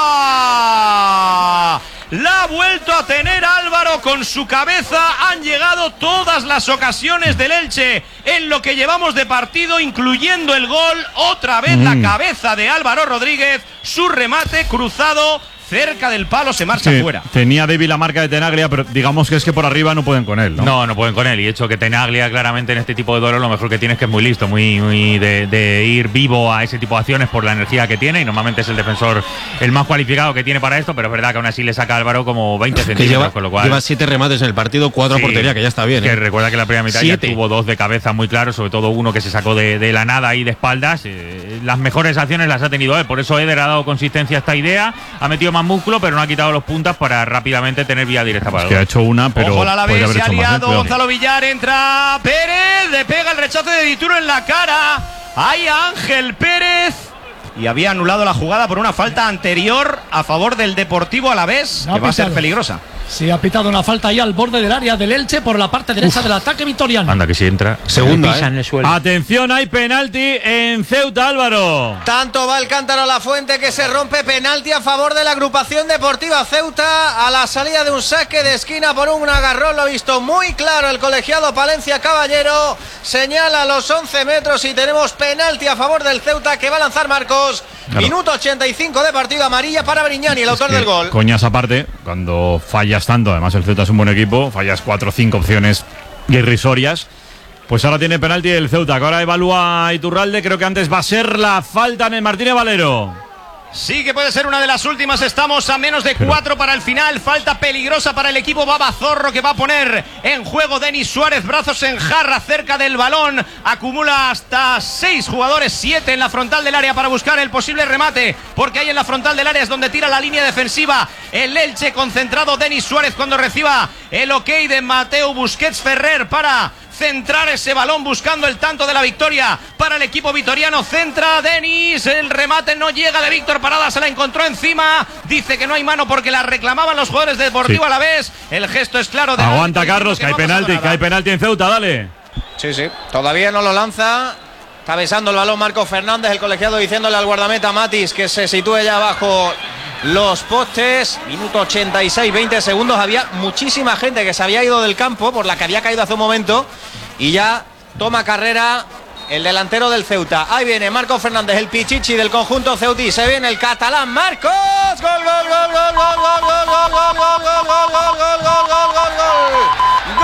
La ha vuelto a tener Álvaro con su cabeza. Han llegado todas las ocasiones del Elche en lo que llevamos de partido, incluyendo el gol. Otra vez mm. la cabeza de Álvaro Rodríguez, su remate cruzado cerca del palo, se marcha sí, fuera. Tenía débil la marca de Tenaglia, pero digamos que es que por arriba no pueden con él, ¿no? No, no pueden con él. Y hecho que Tenaglia claramente en este tipo de duelos lo mejor que tiene es que es muy listo, muy, muy de, de ir vivo a ese tipo de acciones por la energía que tiene. Y normalmente es el defensor el más cualificado que tiene para esto, pero es verdad que aún así le saca a Álvaro como veinte centímetros. Lleva, con lo cual, lleva siete remates en el partido, cuatro sí, a portería, que ya está bien. Que ¿eh? recuerda que la primera mitad siete. Ya tuvo dos de cabeza muy claros, sobre todo uno que se sacó de, de la nada y de espaldas. Eh, las mejores acciones las ha tenido él. Por eso Eder ha dado consistencia a esta idea, ha metido más músculo, pero no ha quitado los puntas para rápidamente tener vía directa para el gol. Que ha hecho una, pero ojo, la vez se ha liado más, ¿eh? Gonzalo Villar, entra Pérez, le pega el rechazo de Dituro en la cara. Ahí a Ángel Pérez. Y había anulado la jugada por una falta anterior a favor del Deportivo Alavés, no que va a ser peligrosa. Sí, ha pitado una falta ahí al borde del área del Elche por la parte derecha Uf. del ataque vitoriano. Anda que si entra. Segunda, ¿eh? en el suelo. Atención, hay penalti en Ceuta, Álvaro. Tanto va el cántaro a la fuente que se rompe, penalti a favor de la agrupación deportiva Ceuta a la salida de un saque de esquina por un agarrón. Lo ha visto muy claro el colegiado Palencia Caballero. Señala los once metros y tenemos penalti a favor del Ceuta que va a lanzar Marcos. Claro. Minuto ochenta y cinco de partido, amarilla para Brignani, el autor del gol. Coñas aparte, cuando fallas tanto, además el Ceuta es un buen equipo, fallas cuatro o cinco opciones irrisorias, pues ahora tiene penalti el Ceuta, que ahora evalúa Iturralde. Creo que antes va a ser la falta en el Martínez Valero. Sí que puede ser una de las últimas, estamos a menos de Pero... cuatro para el final, falta peligrosa para el equipo Babazorro que va a poner en juego Denis Suárez, brazos en jarra cerca del balón, acumula hasta seis jugadores, siete en la frontal del área para buscar el posible remate, porque ahí en la frontal del área es donde tira la línea defensiva el Elche, concentrado Denis Suárez cuando reciba el ok de Mateo Busquets Ferrer para centrar ese balón buscando el tanto de la victoria para el equipo vitoriano. Centra Denis, el remate no llega de Víctor Parada, se la encontró encima, dice que no hay mano porque la reclamaban los jugadores de Deportivo sí. Alavés. El gesto es claro de aguanta Carlos, que, que hay penalti, que hay penalti en Ceuta, dale. Sí, sí, todavía no lo lanza. Está besando el balón Marco Fernández, el colegiado, diciéndole al guardameta Matis que se sitúe ya bajo los postes. Minuto ochenta y seis, veinte segundos. Había muchísima gente que se había ido del campo por la que había caído hace un momento y ya toma carrera el delantero del Ceuta. Ahí viene Marco Fernández, el pichichi del conjunto ceutí. Se viene el catalán Marcos. Gol, gol, gol, gol, gol, gol, gol, gol, gol, gol, gol, gol, gol, gol, gol, gol, gol,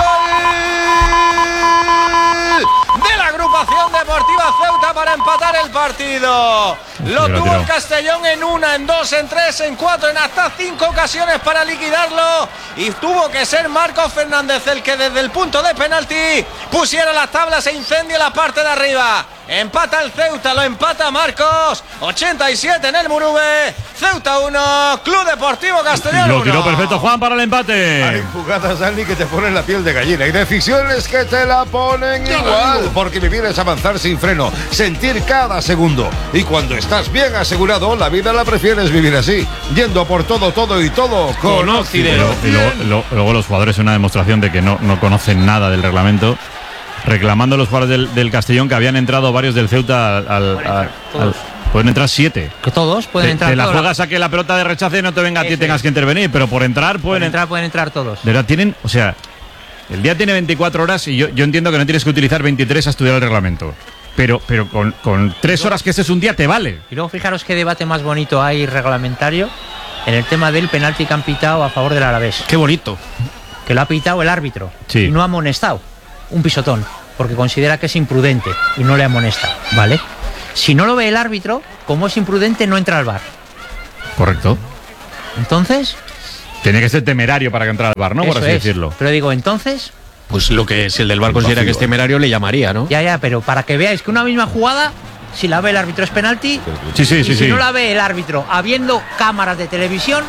gol de la agrupación deportiva Ceuta para empatar el partido. Lo tuvo el Castellón en una, en dos, en tres, en cuatro, en hasta cinco ocasiones para liquidarlo. Y tuvo que ser Marcos Fernández el que desde el punto de penalti pusiera las tablas e incendia la parte de arriba. Empata el Ceuta, lo empata Marcos. ochenta y siete en el Murube. Ceuta uno, Club Deportivo Castellón uno. Lo tiró perfecto Juan para el empate. Hay jugadas, Dani, que te ponen la piel de gallina. Hay decisiones que te la ponen igual. Porque vivir es avanzar sin freno, sentir cada segundo. Y cuando estás bien asegurado, la vida la prefieres vivir así, yendo por todo, todo y todo con Occidero. Y luego, y luego, luego los jugadores, una demostración de que no, no conocen nada del reglamento, reclamando a los jugadores del, del Castellón que habían entrado varios del Ceuta al, al, al, al Pueden entrar siete. Que todos pueden te, entrar. Te la todos. juegas a que la pelota de rechace no te venga a ti y Ese tengas es. que intervenir, pero por entrar pueden, Pueden entrar, pueden entrar todos. De verdad, tienen, o sea, el día tiene veinticuatro horas y yo, yo entiendo que no tienes que utilizar veintitrés a estudiar el reglamento. Pero, pero con, con tres horas que ese es un día te vale. Y luego fijaros qué debate más bonito hay reglamentario en el tema del penalti que han pitado a favor del Alavés. Qué bonito. Que lo ha pitado el árbitro. Sí. Y no ha amonestado. Un pisotón. Porque considera que es imprudente y no le amonesta. ¿Vale? Si no lo ve el árbitro, como es imprudente, no entra al V A R. Correcto. Entonces. Tiene que ser temerario para que entre al V A R, ¿no? Por Eso así es. decirlo. Pero digo, entonces. Pues lo que si el del V A R considera que es temerario, le llamaría, ¿no? Ya, ya, pero para que veáis que una misma jugada, si la ve el árbitro es penalti. Sí, sí, y sí, si sí. no la ve el árbitro, habiendo cámaras de televisión,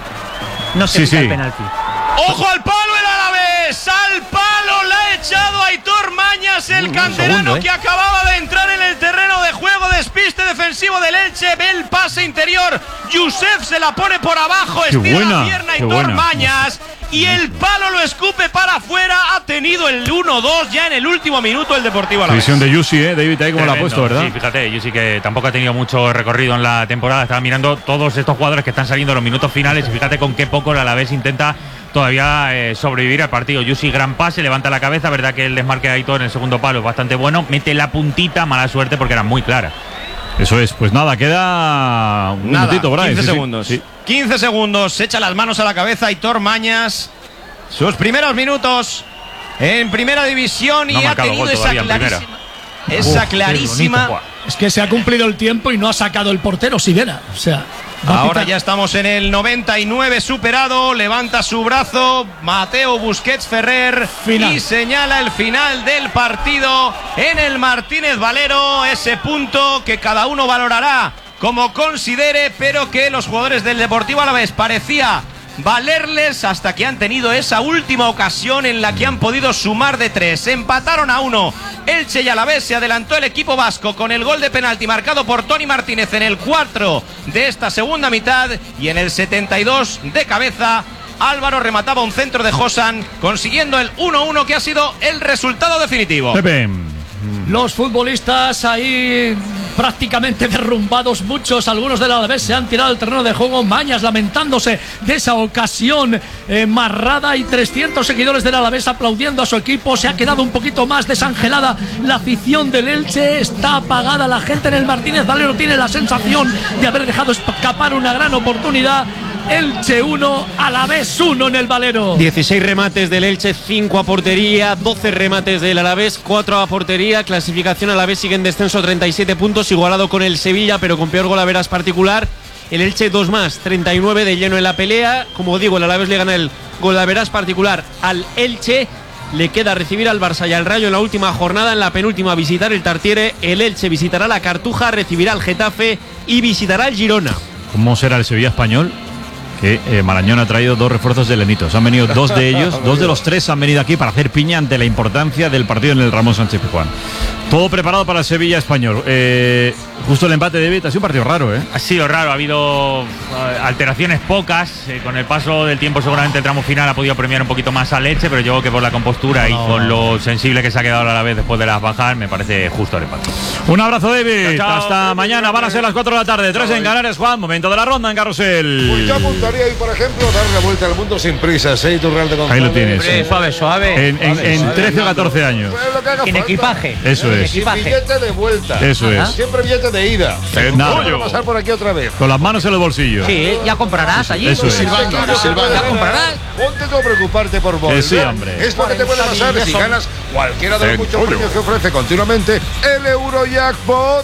no se Sí, pita sí. el penalti. ¡Ojo al palo el Alavés! ¡Al palo la ha echado Aitor Mañas, el Un canterano segundo, ¿eh? que acababa de entrar en el terreno de juego! Despiste defensivo del Elche, ve el pase interior. Yusef se la pone por abajo, Qué estira buena, la pierna qué Aitor buena. Mañas. Y el palo lo escupe para afuera. Ha tenido el uno dos ya en el último minuto el Deportivo Alavés. Visión de Yusi, ¿eh? David, ahí como la ha Tremendo. puesto, ¿verdad? Sí, fíjate, yo sí que tampoco ha tenido mucho recorrido en la temporada. Estaba mirando todos estos jugadores que están saliendo en los minutos finales y fíjate con qué poco el Alavés intenta todavía eh, sobrevivir al partido. Yusi, gran pase, levanta la cabeza, verdad que el desmarque de Aitor en el segundo palo es bastante bueno, mete la puntita, mala suerte porque era muy clara. Eso es, pues nada, queda un Nada, minutito, Brian. quince Sí, sí. segundos. Sí. quince segundos, se echa las manos a la cabeza Aitor Mañas. Sus primeros minutos en primera división No ha y ha marcado tenido gol esa todavía en primera. clarísima, esa Uf, clarísima. qué bonito. Es que se ha cumplido el tiempo y no ha sacado el portero Sivera. O sea, va a Ahora pitar- ya estamos en el noventa y nueve superado, levanta su brazo Mateo Busquets Ferrer Final. y señala el final del partido en el Martínez Valero, ese punto que cada uno valorará como considere, pero que los jugadores del Deportivo Alavés parecía valerles hasta que han tenido esa última ocasión en la que han podido sumar de tres. Empataron a uno Elche y Alavés, se adelantó el equipo vasco con el gol de penalti marcado por Toni Martínez en el cuatro de esta segunda mitad y en el setenta y dos de cabeza Álvaro remataba un centro de Josan consiguiendo el uno uno que ha sido el resultado definitivo. Pepe. Los futbolistas ahí prácticamente derrumbados, muchos, algunos del Alavés se han tirado al terreno de juego. Mañas lamentándose de esa ocasión eh, marrada y trescientos seguidores del Alavés aplaudiendo a su equipo. Se ha quedado un poquito más desangelada la afición del Elche, está apagada la gente en el Martínez Valero, tiene la sensación de haber dejado escapar una gran oportunidad. Elche uno, Alavés uno en el Valero. dieciséis remates del Elche, cinco a portería, doce remates del Alavés, cuatro a portería. Clasificación Alavés sigue en descenso, treinta y siete puntos, igualado con el Sevilla, pero con peor golaveras particular. El Elche dos más, treinta y nueve de lleno en la pelea. Como digo, el Alavés le gana el golaveras particular al Elche. Le queda recibir al Barça y al Rayo en la última jornada, en la penúltima visitar el Tartiere. El Elche visitará la Cartuja, recibirá al Getafe y visitará el Girona. ¿Cómo será el Sevilla español? Que eh, Marañón ha traído dos refuerzos de Lenitos. Han venido dos de ellos, dos de los tres han venido aquí para hacer piña ante la importancia del partido en el Ramón Sánchez Pizjuán. Todo preparado para el Sevilla español. Eh, justo el empate de David, ha sido un partido raro, ¿eh? Ha sido raro, ha habido eh, alteraciones pocas. Eh, con el paso del tiempo, seguramente el tramo final ha podido premiar un poquito más a Leche, pero yo creo que por la compostura y con lo sensible que se ha quedado a la vez después de las bajas, me parece justo el empate. Un abrazo, David. Chao, chao. Hasta mañana. Van a ser las cuatro de la tarde. tres en Canarias, Juan. Momento de la ronda en Carrusel. Pues yo apuntaría ahí, por ejemplo, dar la vuelta al mundo sin prisas, ¿eh? Turral de González. Ahí lo tienes. Hombre, suave, suave. En, en- en trece o catorce años. Pues lo que haga Sin falta. equipaje. Eso Sin es. Sin equipaje. billete de vuelta. Eso Ajá. es. Siempre billete de ida. Eh, nada. Vamos a pasar por aquí otra vez. Con las manos en los bolsillos. Sí, ya comprarás allí. Eso es. Silbando, silbando. Ya comprarás. Ponte tú a preocuparte por volver. Eh, sí, hombre. Es lo que te puede pasar si ganas cualquiera de los En muchos julio. premios que ofrece continuamente el Eurojackpot.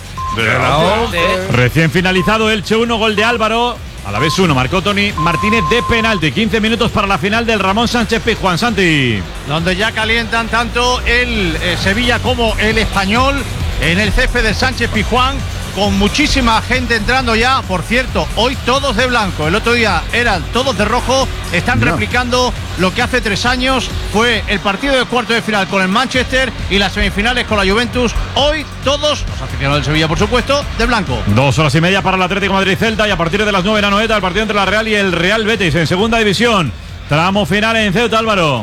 Recién finalizado Elche uno, gol de Álvaro. A la vez uno, marcó Toni Martínez de penalti. quince minutos para la final del Ramón Sánchez Pizjuán. Santi. Donde ya calientan tanto el eh, Sevilla como el Español en el césped de Sánchez Pizjuán, con muchísima gente entrando ya. Por cierto, hoy todos de blanco, el otro día eran todos de rojo. Están No. replicando lo que hace tres años fue el partido de cuarto de final con el Manchester y las semifinales con la Juventus. Hoy todos, los aficionados del Sevilla por supuesto, de blanco. Dos horas y media para el Atlético Madrid-Celta y a partir de las nueve la Noeta el partido entre la Real y el Real Betis en segunda división. Tramo final en Ceuta, Álvaro.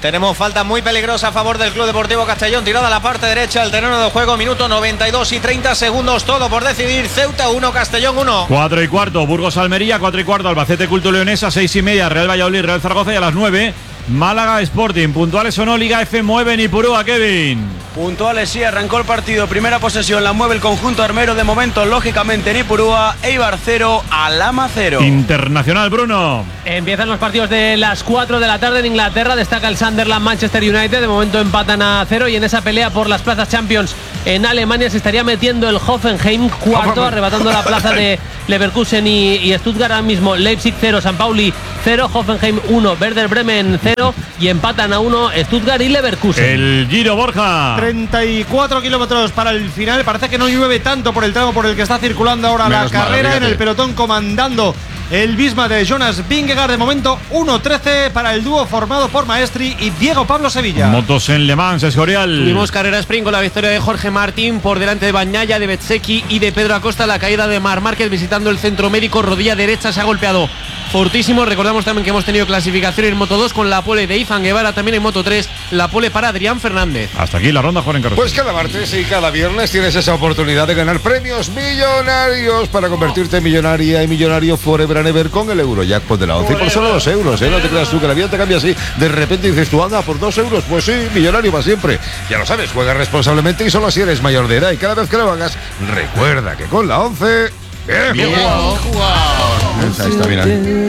Tenemos falta muy peligrosa a favor del Club Deportivo Castellón, tirada a la parte derecha del terreno de juego, minuto noventa y dos y treinta segundos, todo por decidir. Ceuta uno, Castellón uno. Cuatro y cuarto, Burgos Almería, cuatro y cuarto, Albacete Culto Leonesa, seis y media, Real Valladolid, Real Zaragoza, y a las nueve, Málaga Sporting. Puntuales o no, Liga F, mueve Nipurúa, Kevin. Puntuales, sí, arrancó el partido, primera posesión la mueve el conjunto armero, de momento lógicamente Nipurúa, Eibar cero, Alhama cero. Internacional, Bruno. Empiezan los partidos de las cuatro de la tarde en Inglaterra, destaca el Sunderland Manchester United, de momento empatan a cero, y en esa pelea por las plazas Champions en Alemania se estaría metiendo el Hoffenheim cuarto, arrebatando la plaza de Leverkusen y, y Stuttgart. Ahora mismo Leipzig cero, San Pauli cero, Hoffenheim uno, Werder Bremen cero, y empatan a uno Stuttgart y Leverkusen. El Giro, Borja. treinta y cuatro kilómetros para el final. Parece que no llueve tanto por el tramo por el que está circulando ahora Menos la carrera. Mal, en el pelotón comandando el Visma de Jonas Vingegaard. De momento uno trece para el dúo formado por Maestri y Diego Pablo Sevilla. Motos en Le Mans, Escorial. Tuvimos carrera sprint con la victoria de Jorge Martín por delante de Bagnaia, de Bezzecchi y de Pedro Acosta. La caída de Marc Márquez visitando el centro médico, rodilla derecha, se ha golpeado fortísimo. Recordamos también que hemos tenido clasificación en Moto dos con la pole de Izan Guevara, también en Moto tres la pole para Adrián Fernández. Hasta aquí la ronda, Juan Carlos. Pues cada martes y cada viernes tienes esa oportunidad de ganar premios millonarios para convertirte en millonaria y millonario forever and ever con el Eurojackpot de la once. Y por solo dos euros, ¿eh? No te creas tú que la vida te cambia así. De repente dices tú, anda, por dos euros, pues sí, millonario para siempre. Ya lo sabes, juega responsablemente y solo si eres mayor de edad. Y cada vez que lo hagas, recuerda que con la once... ¡Bien, bien jugado! Ahí está, mira.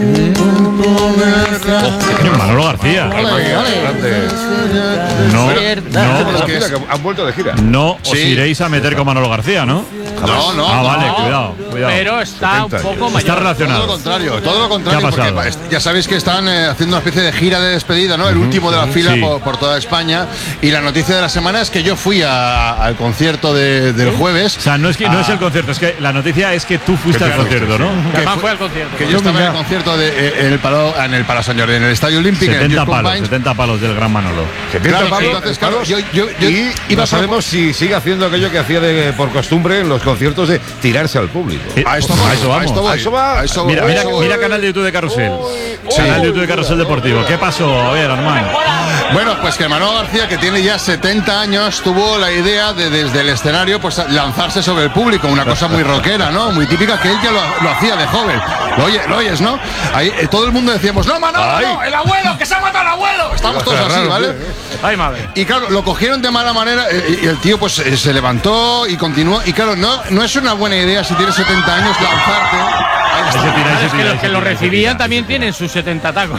Oh, Manolo García. Ole, ole. No, no, es que es, han vuelto de gira. No sí. os iréis a meter con Manolo García, ¿no? No, no. Ah, vale, no. cuidado, cuidado. Pero está un poco mayor. Está relacionado. Todo lo contrario, todo lo contrario. ¿Qué ha pasado? Porque ya sabéis que están eh, haciendo una especie de gira de despedida, ¿no? El uh-huh. último de la fila sí. por, por toda España. Y la noticia de la semana es que yo fui a, al concierto de, del jueves. O sea, no es que a... no es el concierto, es que la noticia es que tú fuiste al concierto, ¿no? Que además fue al concierto. Que yo estaba en el concierto de, eh, en el Palau, en el Palau Sant Jordi, en el Estadio Olímpico. setenta palos, setenta palos del gran Manolo. setenta claro, palos. Entonces, claro, yo, yo, yo y iba no sabemos si sigue haciendo aquello que hacía de, por costumbre en los conciertos de tirarse al público. A esto, a eso vamos. A esto va. A eso mira, voy, mira, a eso voy. mira canal de YouTube de Carrusel. Sí. Canal de YouTube de Carrusel Deportivo. ¿Qué pasó? A ver, hermano. Bueno, pues que Manolo García, que tiene ya setenta años, tuvo la idea de desde el escenario pues lanzarse sobre el público, una cosa muy rockera, ¿no? Muy típica, que él ya lo, lo hacía de joven. Lo, oye, lo oyes, ¿no? Ahí eh, todo el mundo decíamos, no, Manolo, Ay. no, el abuelo, que se ha matado el abuelo. Estamos todos así, raro, ¿vale? Ay, madre. Y claro, lo cogieron de mala manera eh, y el tío pues eh, se levantó y continuó. Y claro, no, no es una buena idea si tienes setenta años lanzarte. Ahí está. Tira, es que los que lo recibían también tienen sus setenta tacos.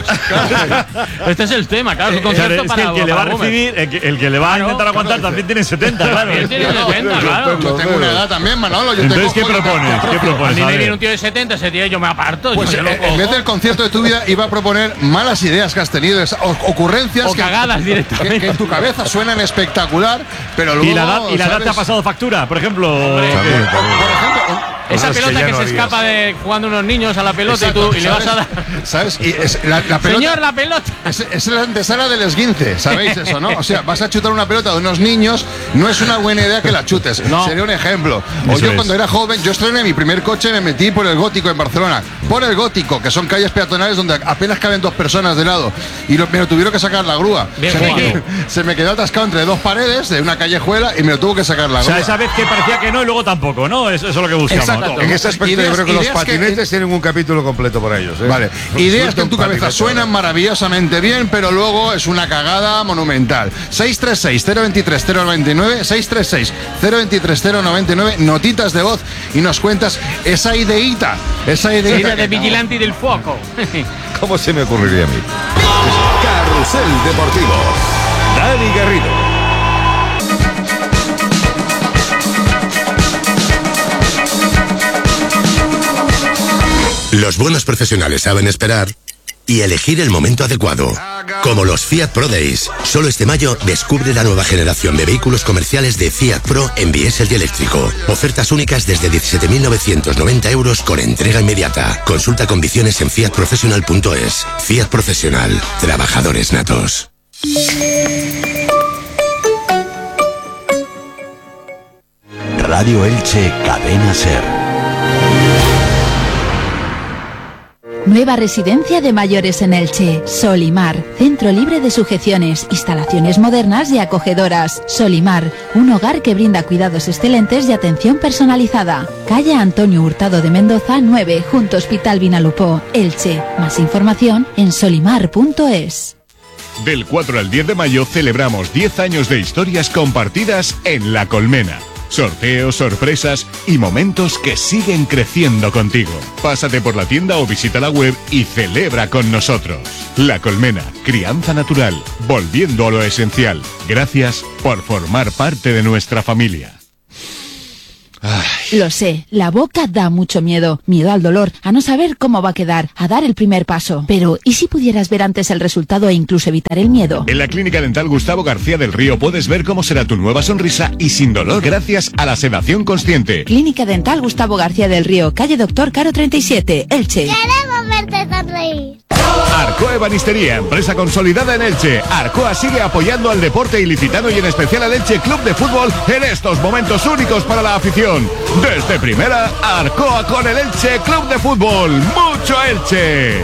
Este es el tema, claro. Es un claro, es para, que el que le va a recibir, el que, el que le va a intentar aguantar también tiene setenta, claro. También tiene setenta, claro. Yo tengo una edad también, Manolo. Yo Entonces, ¿qué propones? ¿Qué propones? A mí me viene un tío de setenta, ese tío yo me aparto. Pues yo eh, en vez del concierto de tu vida iba a proponer malas ideas que has tenido, o, ocurrencias o que, cagadas directamente. Que, que en tu cabeza suenan espectacular, pero luego y la edad, y la edad te ha pasado factura, por ejemplo. Hombre, por ejemplo, esa pelota que, que se escapa de jugando unos niños a la pelota. Exacto, y tú y le vas a dar. ¿Sabes? Y es la, la pelota, Señor, la pelota. Es, es la antesala del esguince, ¿sabéis eso, no? O sea, vas a chutar una pelota de unos niños, no es una buena idea que la chutes. No. Sería un ejemplo. O eso yo es. Cuando era joven, yo estrené mi primer coche, me metí por el Gótico en Barcelona. Por el Gótico, que son calles peatonales donde apenas caben dos personas de lado. Y lo, me lo tuvieron que sacar la grúa. Se me, quedó, se me quedó atascado entre dos paredes de una callejuela y me lo tuvo que sacar la grúa. O sea, esa vez que parecía que no y luego tampoco, ¿no? Eso, eso es lo que buscamos. Exacto. En ese aspecto yo creo que los patinetes que, tienen un capítulo completo para ellos. ¿eh? Vale. Ideas que en tu cabeza suenan maravillosamente bien, pero luego es una cagada monumental. seis tres seis, cero dos tres, cero nueve nueve, seis tres seis, cero dos tres, cero nueve nueve, notitas de voz y nos cuentas esa ideita, esa ideita. Idea de vigilante y del foco. ¿Cómo se me ocurriría a mí? Carrusel Deportivo. Dani Garrido. Los buenos profesionales saben esperar y elegir el momento adecuado. Como los Fiat Pro Days. Solo este mayo descubre la nueva generación de vehículos comerciales de Fiat Pro en diésel y eléctrico. Ofertas únicas desde diecisiete mil novecientos noventa euros con entrega inmediata. Consulta condiciones en fiat professional punto es. Fiat Profesional. Trabajadores natos. Radio Elche, Cadena Ser. Nueva residencia de mayores en Elche. Solimar, centro libre de sujeciones, instalaciones modernas y acogedoras. Solimar, un hogar que brinda cuidados excelentes y atención personalizada. Calle Antonio Hurtado de Mendoza nueve, junto Hospital Vinalopó, Elche. Más información en solimar punto es. Del cuatro al diez de mayo celebramos diez años de historias compartidas en La Colmena. Sorteos, sorpresas y momentos que siguen creciendo contigo. Pásate por la tienda o visita la web y celebra con nosotros. La Colmena, crianza natural, volviendo a lo esencial. Gracias por formar parte de nuestra familia. Lo sé, la boca da mucho miedo. Miedo al dolor, a no saber cómo va a quedar, a dar el primer paso. Pero, ¿y si pudieras ver antes el resultado e incluso evitar el miedo? En la Clínica Dental Gustavo García del Río puedes ver cómo será tu nueva sonrisa y sin dolor gracias a la sedación consciente. Clínica Dental Gustavo García del Río, calle Doctor Caro treinta y siete, Elche. Queremos verte sonreír. Arcoa Ebanistería, empresa consolidada en Elche. Arcoa sigue apoyando al deporte ilicitano y en especial al Elche Club de Fútbol en estos momentos únicos para la afición. Desde primera, Arcoa con el Elche Club de Fútbol. ¡Mucho Elche!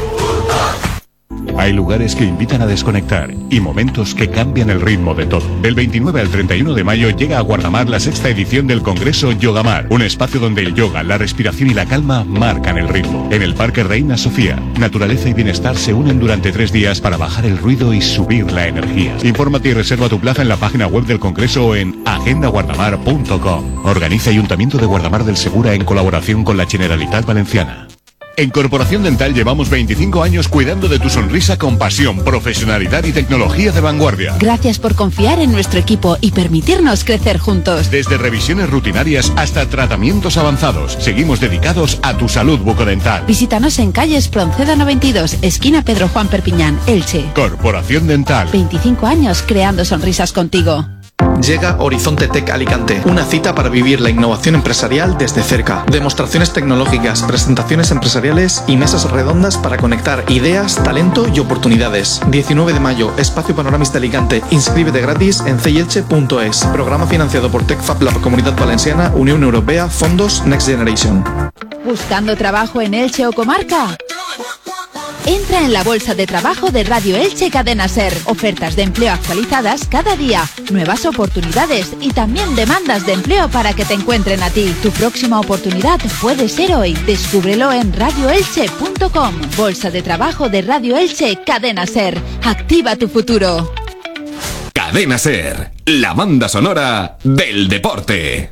Hay lugares que invitan a desconectar y momentos que cambian el ritmo de todo. Del veintinueve al treinta y uno de mayo llega a Guardamar la sexta edición del Congreso Yogamar, un espacio donde el yoga, la respiración y la calma marcan el ritmo. En el Parque Reina Sofía, naturaleza y bienestar se unen durante tres días para bajar el ruido y subir la energía. Infórmate y reserva tu plaza en la página web del Congreso o en agenda guardamar punto com. Organiza Ayuntamiento de Guardamar del Segura en colaboración con la Generalitat Valenciana. En Corporación Dental llevamos veinticinco años cuidando de tu sonrisa con pasión, profesionalidad y tecnología de vanguardia. Gracias por confiar en nuestro equipo y permitirnos crecer juntos. Desde revisiones rutinarias hasta tratamientos avanzados, seguimos dedicados a tu salud bucodental. Visítanos en calle Espronceda noventa y dos, esquina Pedro Juan Perpiñán, Elche. Corporación Dental. veinticinco años creando sonrisas contigo. Llega Horizonte Tech Alicante, una cita para vivir la innovación empresarial desde cerca. Demostraciones tecnológicas, presentaciones empresariales y mesas redondas para conectar ideas, talento y oportunidades. diecinueve de mayo, Espacio Panoramista Alicante. Inscríbete gratis en ceyelche punto es. Programa financiado por TechFab Lab Comunidad Valenciana, Unión Europea, Fondos Next Generation. ¿Buscando trabajo en Elche o comarca? Entra en la bolsa de trabajo de Radio Elche Cadena Ser. Ofertas de empleo actualizadas cada día, nuevas oportunidades y también demandas de empleo para que te encuentren a ti. Tu próxima oportunidad puede ser hoy. Descúbrelo en radio elche punto com. Bolsa de trabajo de Radio Elche Cadena Ser. Activa tu futuro. Cadena Ser, la banda sonora del deporte.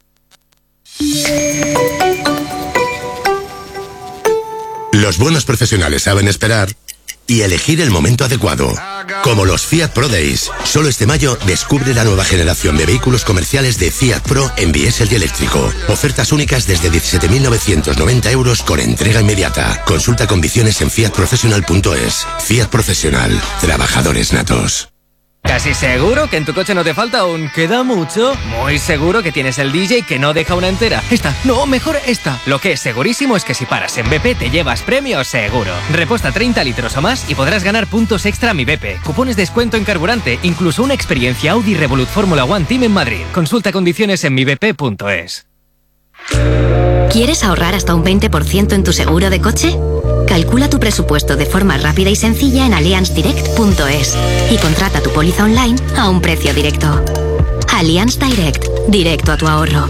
Los buenos profesionales saben esperar y elegir el momento adecuado. Como los Fiat Pro Days. Solo este mayo descubre la nueva generación de vehículos comerciales de Fiat Pro en diésel y eléctrico. Ofertas únicas desde diecisiete mil novecientos noventa euros con entrega inmediata. Consulta condiciones en fiat professional punto es. Fiat Profesional. Trabajadores natos. ¿Casi seguro que en tu coche no te falta un queda mucho? Muy seguro que tienes el D J que no deja una entera. Esta, no, mejor esta. Lo que es segurísimo es que si paras en B P te llevas premio seguro. Reposta treinta litros o más y podrás ganar puntos extra a mi B P. Cupones de descuento en carburante, incluso una experiencia Audi Revolut Fórmula One Team en Madrid. Consulta condiciones en mi b p punto es. ¿Quieres ahorrar hasta un veinte por ciento en tu seguro de coche? Calcula tu presupuesto de forma rápida y sencilla en allianz direct punto es y contrata tu póliza online a un precio directo. Allianz Direct, directo a tu ahorro.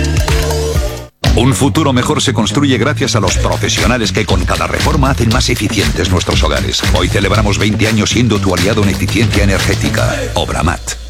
Un futuro mejor se construye gracias a los profesionales que con cada reforma hacen más eficientes nuestros hogares. Hoy celebramos veinte años siendo tu aliado en eficiencia energética. Obramat.